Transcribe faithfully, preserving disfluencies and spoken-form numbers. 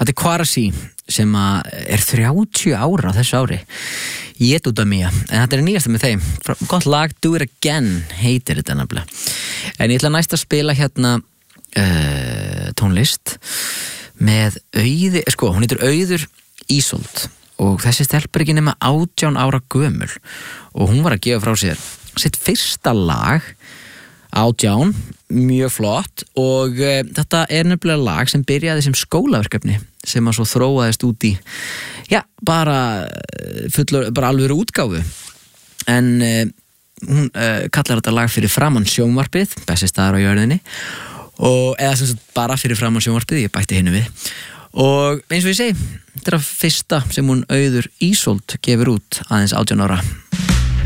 Þetta er Kvarasi sem er þrjátíu ára á þessu ári. Yetuda Mia, en þetta er nýjasta með þeim. Gott lag, Do It Again heitir þetta nefnilega. En ég ætla næst að spila hérna uh, tónlist með Auði, sko, hún heitir Auður Ísold og þessi stelpur ekki nema átján ára gömul og hún var að gefa frá sér sitt fyrsta lag átján, mjög flott og uh, þetta er nefnilega lag sem byrjaði sem skólaverkefni sem að svo þróaðist út í já, bara fullur, bara alvöru útgáfu en uh, hún uh, kallar þetta lag fyrir framan sjónvarpið besti staðar á jörðinni og eða sem sagt bara fyrir framan sjónvarpið ég bætti hinnu við og eins og ég segi, þetta er að fyrsta sem hún Auður Ísold gefur út aðeins átján ára